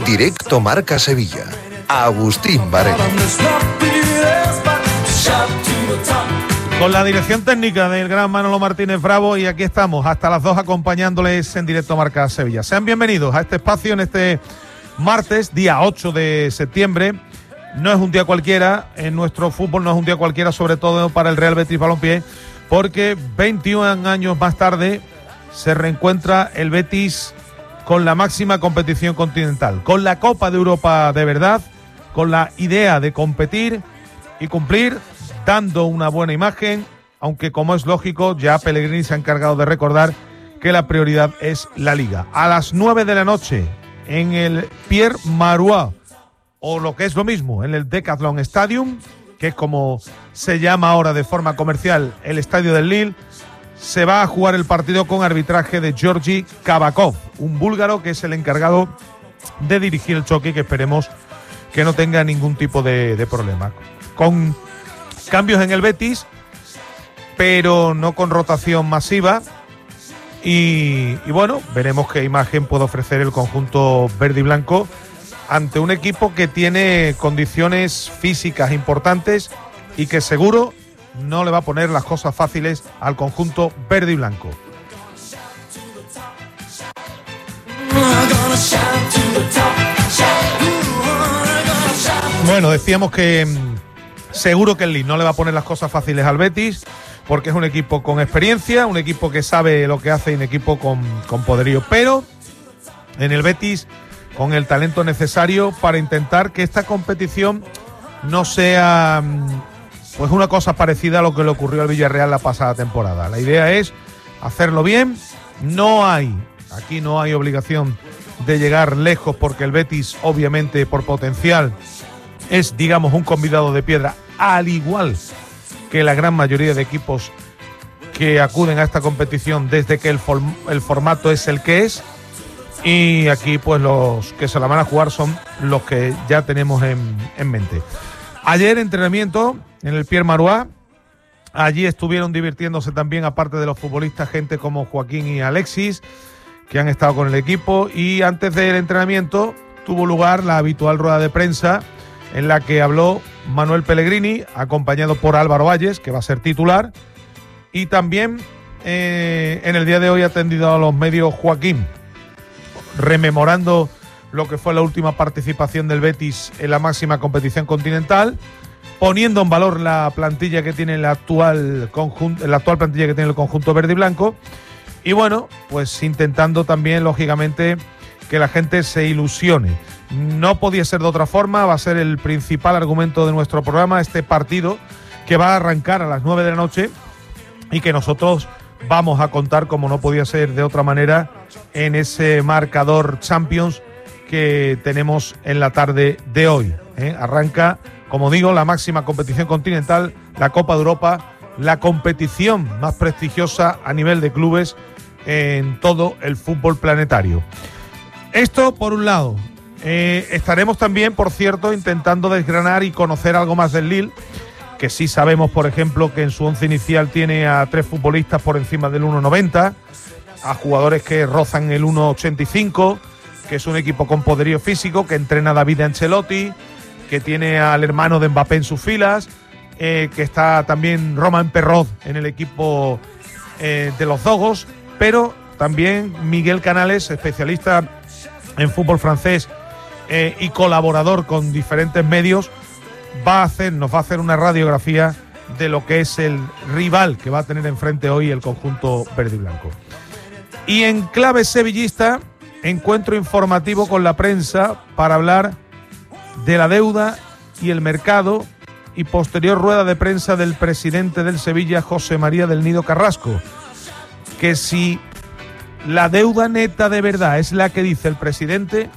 Directo Marca Sevilla. Agustín Varela. Con la dirección técnica del gran Manolo Martínez Bravo, y aquí estamos hasta las 2 acompañándoles en Directo Marca Sevilla. Sean bienvenidos a este espacio en este martes, día 8 de septiembre. No es un día cualquiera, en nuestro fútbol no es un día cualquiera, sobre todo para el Real Betis Balompié, porque 21 años más tarde se reencuentra el Betis con la máxima competición continental, con la Copa de Europa de verdad, con la idea de competir y cumplir, dando una buena imagen, aunque como es lógico, ya Pellegrini se ha encargado de recordar que la prioridad es la Liga. A las 9 de la noche, en el Pierre Marois, o lo que es lo mismo, en el Decathlon Stadium, que es como se llama ahora de forma comercial el estadio del Lille, se va a jugar el partido con arbitraje de Georgi Kabakov, un búlgaro que es el encargado de dirigir el choque y que esperemos que no tenga ningún tipo de problema. Con cambios en el Betis, pero no con rotación masiva. Y bueno, veremos qué imagen puede ofrecer el conjunto verde y blanco ante un equipo que tiene condiciones físicas importantes y que seguro no le va a poner las cosas fáciles al conjunto verde y blanco. Bueno, decíamos que seguro que el Lille no le va a poner las cosas fáciles al Betis, porque es un equipo con experiencia, un equipo que sabe lo que hace y un equipo con poderío, pero en el Betis con el talento necesario para intentar que esta competición no sea pues una cosa parecida a lo que le ocurrió al Villarreal la pasada temporada. La idea es hacerlo bien. Aquí no hay obligación de llegar lejos, porque el Betis, obviamente, por potencial, es, digamos, un convidado de piedra, al igual que la gran mayoría de equipos que acuden a esta competición desde que el formato es el que es. Y aquí, pues, los que se la van a jugar son los que ya tenemos en mente. Ayer, entrenamiento en el Pierre Marois. Allí estuvieron divirtiéndose también, aparte de los futbolistas, gente como Joaquín y Alexis, que han estado con el equipo. Y antes del entrenamiento tuvo lugar la habitual rueda de prensa, en la que habló Manuel Pellegrini, acompañado por Álvaro Valles, que va a ser titular. Y también en el día de hoy ha atendido a los medios Joaquín, rememorando lo que fue la última participación del Betis en la máxima competición continental, poniendo en valor la plantilla que tiene la actual plantilla que tiene el conjunto verde y blanco, y bueno, pues intentando también, lógicamente, que la gente se ilusione. No podía ser de otra forma, va a ser el principal argumento de nuestro programa, este partido que va a arrancar a las 9 de la noche y que nosotros vamos a contar, como no podía ser de otra manera, en ese marcador Champions que tenemos en la tarde de hoy. Arranca, como digo, la máxima competición continental, la Copa de Europa, la competición más prestigiosa a nivel de clubes en todo el fútbol planetario. Esto por un lado. Estaremos también, por cierto, intentando desgranar y conocer algo más del Lille, que sí sabemos, por ejemplo, que en su once inicial tiene a 3 futbolistas por encima del 1,90, a jugadores que rozan el 1,85, que es un equipo con poderío físico, que entrena a David Ancelotti, que tiene al hermano de Mbappé en sus filas, que está también Romain Perraud en el equipo de los Dogos, pero también Miguel Canales, especialista en fútbol francés y colaborador con diferentes medios, nos va a hacer una radiografía de lo que es el rival que va a tener enfrente hoy el conjunto verde y blanco. Y en clave sevillista, encuentro informativo con la prensa para hablar de la deuda y el mercado, y posterior rueda de prensa del presidente del Sevilla, José María del Nido Carrasco, que si la deuda neta de verdad es la que dice el presidente,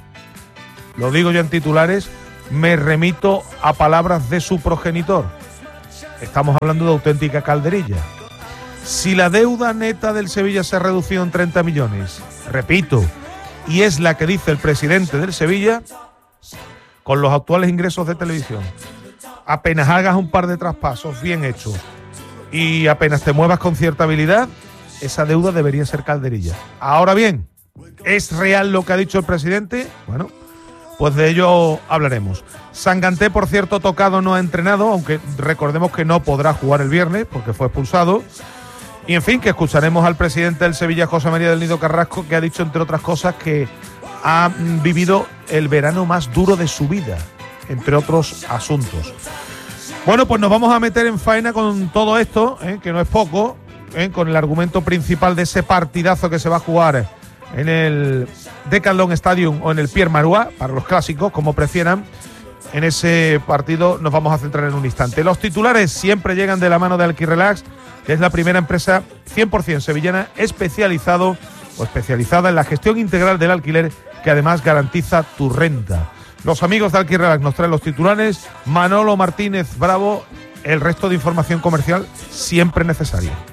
lo digo yo en titulares, me remito a palabras de su progenitor. Estamos hablando de auténtica calderilla. Si la deuda neta del Sevilla se ha reducido en 30 millones, repito, y es la que dice el presidente del Sevilla, con los actuales ingresos de televisión, apenas hagas un par de traspasos bien hechos y apenas te muevas con cierta habilidad, esa deuda debería ser calderilla. Ahora bien, ¿es real lo que ha dicho el presidente? Bueno, pues de ello hablaremos. Sanganté, por cierto, tocado, no ha entrenado, aunque recordemos que no podrá jugar el viernes porque fue expulsado. Y en fin, que escucharemos al presidente del Sevilla, José María del Nido Carrasco, que ha dicho, entre otras cosas, que ha vivido el verano más duro de su vida, entre otros asuntos. Bueno, pues nos vamos a meter en faena con todo esto, que no es poco, con el argumento principal de ese partidazo que se va a jugar en el Decathlon Stadium o en el Pierre Marois, para los clásicos, como prefieran. En ese partido nos vamos a centrar en un instante. Los titulares siempre llegan de la mano de Alquirelax, que es la primera empresa 100% sevillana especializada en la gestión integral del alquiler, que además garantiza tu renta. Los amigos de Alquirelax nos traen los titulares. Manolo Martínez Bravo, el resto de información comercial siempre necesaria.